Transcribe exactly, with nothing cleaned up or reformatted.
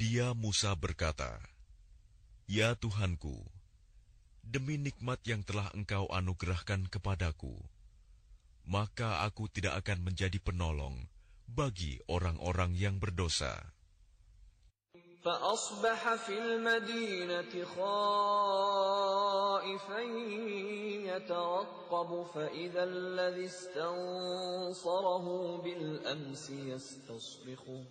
Dia Musa berkata, "Ya Tuhanku, demi nikmat yang telah Engkau anugerahkan kepadaku, maka aku tidak akan menjadi penolong bagi orang-orang yang berdosa." فأصبح في المدينة خائفا يترقب فإذا الذي استنصره بالأمس يستصرخه